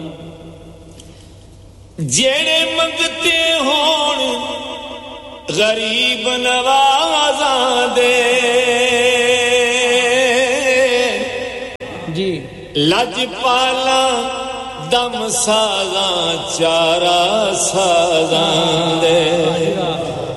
जेड़े मंगते होण गरीब नवाज़ां दे जी लजपाला दम साज़ां चारा साज़ां दे